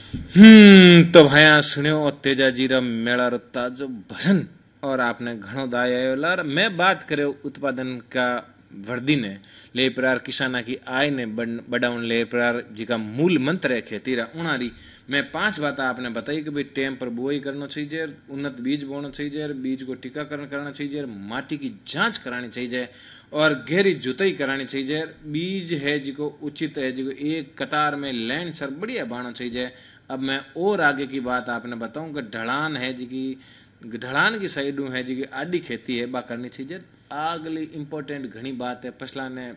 तो भाया सुनियो तेजा जी रा मेला रो ताजो भजन और आपने घणो दाया लार मैं बात करे उत्पादन का वर्दी ने ले प्रकार किसाना की आय ने बढ़ाउन ले प्रकार जी का मूल मंत्र है खेती रा उणारी मैं 5 बात आपने बताई कि भाई टाइम पर बुआई करना चाहिए, उन्नत बीज बोना चाहिए, बीज को टीकाकरण करना चाहिए, माटी की जांच करानी चाहिए और गहरी जुताई करानी चाहिए। बीज है जिको उचित है जिको एक कतार में लाइन सर बढ़िया बाना चाहिए। अब मैं और आगे की बात आपने बताऊं कि ढलान है जी की ढलान की साइडों है जी की आडी खेती है बा करनी चाहिए। अगली इंपॉर्टेंट घनी बात है फसला ने